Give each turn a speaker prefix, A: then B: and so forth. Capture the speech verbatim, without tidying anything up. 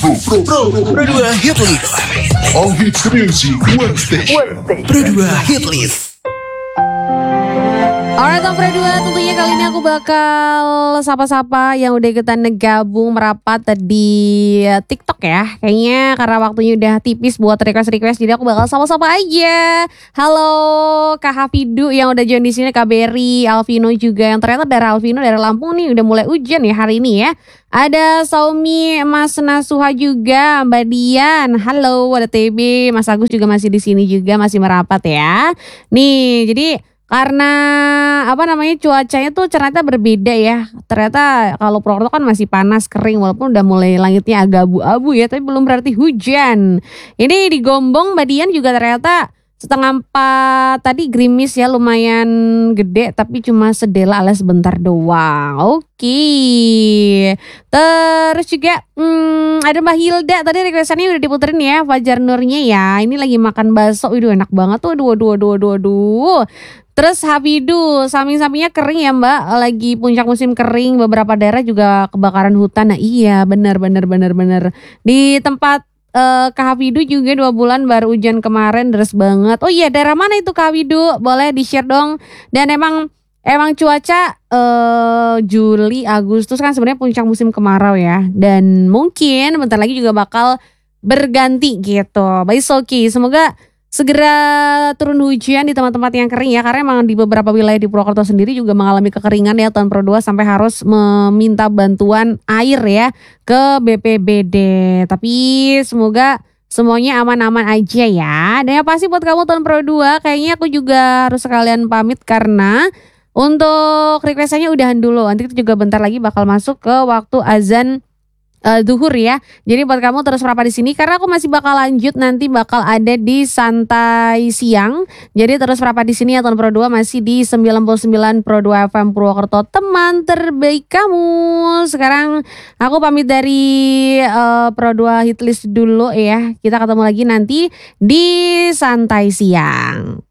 A: Pro, Pro, Pro,
B: Pro dua Hit List.
A: All Hits Music One Station.
B: Pro dua Hit List.
C: Alright, Pro dua, tentunya kali ini aku bakal sapa-sapa yang udah ikutan ngegabung merapat di TikTok ya. Kayaknya karena waktunya udah tipis buat request-request, jadi aku bakal sapa-sapa aja. Halo Kak Hafidu yang udah join di sini, Kak Berry, Alvino juga yang ternyata dari Alvino dari Lampung nih udah mulai hujan ya hari ini ya. Ada Saumi, Mas Nasuha juga, Mbak Dian, halo, ada T B, Mas Agus juga masih di sini juga, masih merapat ya. Nih, jadi karena apa namanya cuacanya tuh ternyata berbeda ya. Ternyata kalau Purwokerto kan masih panas kering walaupun udah mulai langitnya agak abu-abu ya, tapi belum berarti hujan. Ini di Gombong Mbak Dian juga ternyata setengah empat tadi gerimis ya, lumayan gede tapi cuma sedela alias sebentar doang. Oke. Terus juga hmm, ada Mbak Hilda tadi requestannya udah diputerin ya, Fajar Nurnya ya. Ini lagi makan bakso, waduh enak banget tuh, aduh aduh aduh aduh aduh. Terus Hafidu, samping-sampingnya kering ya Mbak, lagi puncak musim kering, beberapa daerah juga kebakaran hutan. Nah iya benar benar benar benar. Di tempat uh, Kak Hafidu juga dua bulan baru hujan kemarin, deras banget. Oh iya, daerah mana itu Kak Hafidu? Boleh di-share dong. Dan emang emang cuaca uh, Juli, Agustus kan sebenarnya puncak musim kemarau ya. Dan mungkin bentar lagi juga bakal berganti gitu. But it's okay, semoga segera turun hujan di tempat-tempat yang kering ya, karena emang di beberapa wilayah di Purwokerto sendiri juga mengalami kekeringan ya tahun Pro dua sampai harus meminta bantuan air ya ke B P B D. Tapi semoga semuanya aman-aman aja ya. Dan yang pasti buat kamu tahun Pro dua kayaknya aku juga harus sekalian pamit karena untuk requestannya udahan dulu. Nanti kita juga bentar lagi bakal masuk ke waktu azan Uh, duhur ya. Jadi buat kamu terus merapat di sini karena aku masih bakal lanjut, nanti bakal ada di santai siang. Jadi terus merapat di sini ya tahun Pro dua masih di sembilan puluh sembilan Pro dua F M Purwokerto, teman terbaik kamu. Sekarang aku pamit dari uh, Pro dua Hitlist dulu ya. Kita ketemu lagi nanti di santai siang.